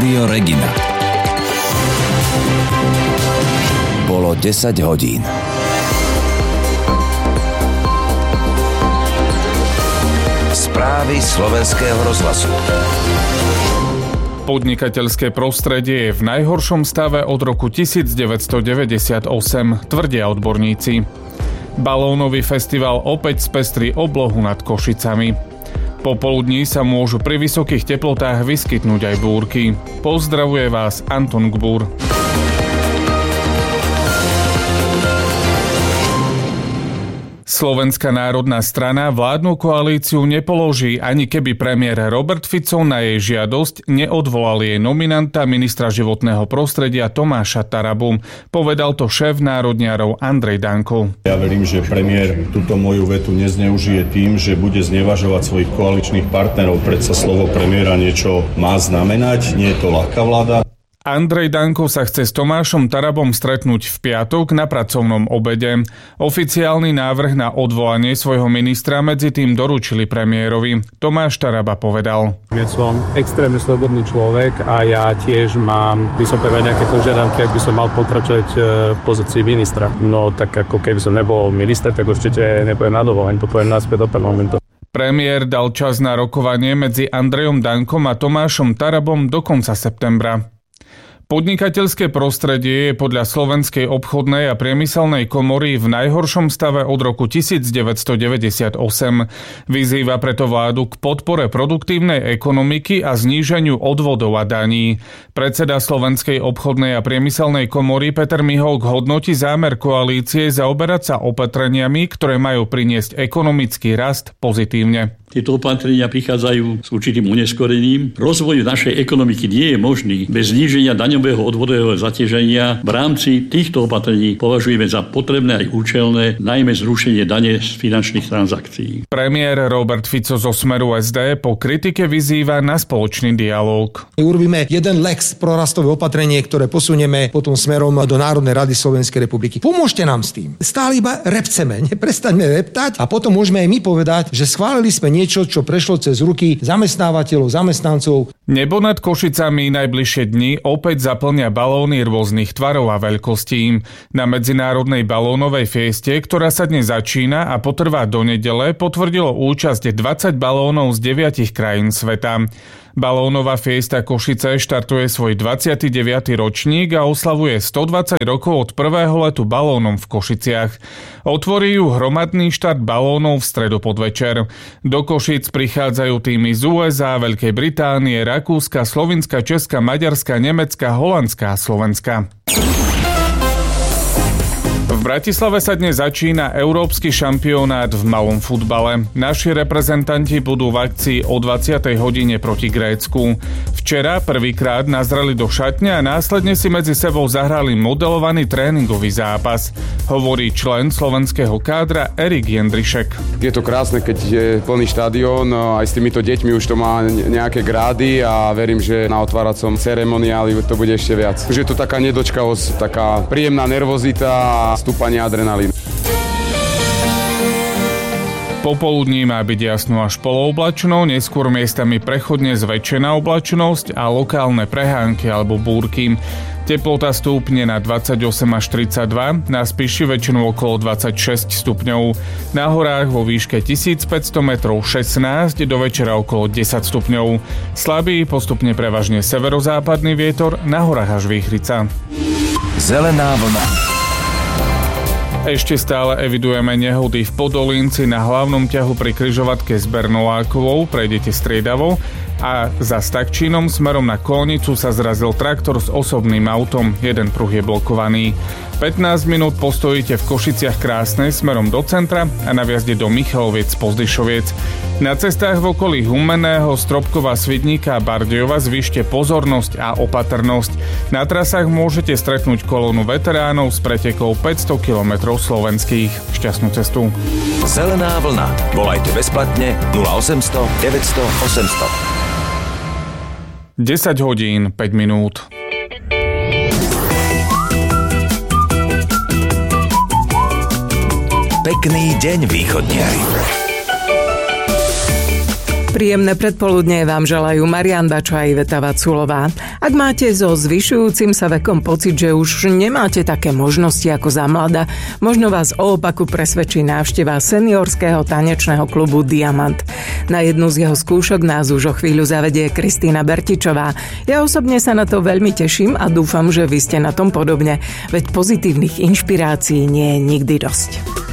Rádio Regina. Bolo 10 hodín. Správy slovenského rozhlasu. Podnikateľské prostredie je v najhoršom stave od roku 1998, tvrdia odborníci. Balónový festival opäť spestrí oblohu nad Košicami. Popoludní sa môžu pri vysokých teplotách vyskytnúť aj búrky. Pozdravuje vás Anton Gbúr. Slovenská národná strana vládnu koalíciu nepoloží, ani keby premiér Robert Fico na jej žiadosť neodvolal jej nominanta ministra životného prostredia Tomáša Tarabu. Povedal to šéf národniarov Andrej Danko. Ja verím, že premiér túto moju vetu nezneužije tým, že bude znevažovať svojich koaličných partnerov. Predsa slovo premiéra niečo má znamenať, nie je to ľahká vláda. Andrej Danko sa chce s Tomášom Tarabom stretnúť v piatok na pracovnom obede. Oficiálny návrh na odvolanie svojho ministra medzi tým doručili premiérovi. Tomáš Taraba povedal: Ja som extrémne slobodný človek a ja tiež mám vysoké nejaké požiadavky, ak by som mal pokračovať v pozícii ministra. No tak ako keby som nebol minister, tak určite nepôjdem na dovoleň, pojem naspäť do parlamentu. Premiér dal čas na rokovanie medzi Andrejom Dankom a Tomášom Tarabom do konca septembra. Podnikateľské prostredie je podľa Slovenskej obchodnej a priemyselnej komory v najhoršom stave od roku 1998. Vyzýva preto vládu k podpore produktívnej ekonomiky a zníženiu odvodov a daní. Predseda Slovenskej obchodnej a priemyselnej komory Peter Miholk hodnotí zámer koalície zaoberať sa opatreniami, ktoré majú priniesť ekonomický rast pozitívne. Tieto opatrenia prichádzajú s určitým uneskorením. Rozvoj našej ekonomiky nie je možný bez zníženia daňového odvodového zaťaženia. V rámci týchto opatrení považujeme za potrebné aj účelné, najmä zrušenie dane z finančných transakcií. Premiér Robert Fico zo Smeru SD po kritike vyzýva na spoločný dialóg. Urobíme jeden lex prorastové opatrenie, ktoré posunieme potom smerom do Národnej rady Slovenskej republiky. Pomôžte nám s tým. Stále iba repceme, neprestaňme reptať a potom môžeme aj my povedať, že schválili sme niečo, čo prešlo cez ruky zamestnávateľov, zamestnancov. Nebo nad Košicami najbližšie dni opäť zaplnia balóny rôznych tvarov a veľkostí. Na medzinárodnej balónovej fieste, ktorá sa dnes začína a potrvá do nedele, potvrdilo účasť 20 balónov z 9 krajín sveta. Balónová fiesta Košice štartuje svoj 29. ročník a oslavuje 120 rokov od prvého letu balónom v Košiciach. Otvorí ju hromadný štart balónov v stredu podvečer. Do Košic prichádzajú týmy z USA, Veľkej Británie, Rakúska, Slovinska, Česka, Maďarska, Nemecka, Holandska a Slovenska. V Bratislave sa dnes začína európsky šampionát v malom futbale. Naši reprezentanti budú v akcii o 20. hodine proti Grécku. Včera prvýkrát nazreli do šatne a následne si medzi sebou zahrali modelovaný tréningový zápas. Hovorí člen slovenského kádra Erik Jendrišek. Je to krásne, keď je plný štadión, aj s týmito deťmi už to má nejaké grády a verím, že na otváracom ceremoniáli to bude ešte viac. Už je to taká nedočkavosť, taká príjemná nervozita a stúpanie adrenalínu. Popoludní má byť jasno až polooblačno, neskôr miestami prechodne zväčšená oblačnosť a lokálne prehánky alebo búrky. Teplota stúpne na 28 až 32, na Spiši väčšinou okolo 26 stupňov. Na horách vo výške 1500 metrov 16, do večera okolo 10 stupňov. Slabý, postupne prevažne severozápadný vietor, na horách až výchrica. Zelená vlna. Ešte stále evidujeme nehody v Podolínci na hlavnom ťahu pri križovatke s Bernolákovou, prejdete striedavo, a za Stakčínom smerom na Kolnicu sa zrazil traktor s osobným autom, jeden pruh je blokovaný. 15 minút postojíte v Košiciach Krásnej smerom do centra a na vjazde do Michaloviec Pozdyšoviec. Na cestách v okolí Humenného, Stropkova, Svidníka a Bardejova zvýšte pozornosť a opatrnosť. Na trasách môžete stretnúť kolónu veteránov s pretekou 500 km slovenských. Šťastnú cestu. Zelená vlna. Volajte bezplatne 0800 900 800. 10 hodín 5 minút. Pekný deň, východniari. Príjemné predpoludnie vám želajú Marián Bača a Iveta Vaculová. Ak máte so zvyšujúcim sa vekom pocit, že už nemáte také možnosti ako za mlada, možno vás o opaku presvedčí návšteva seniorského tanečného klubu Diamant. Na jednu z jeho skúšok nás už o chvíľu zavedie Kristýna Bertičová. Ja osobne sa na to veľmi teším a dúfam, že vy ste na tom podobne, veď pozitívnych inšpirácií nie je nikdy dosť.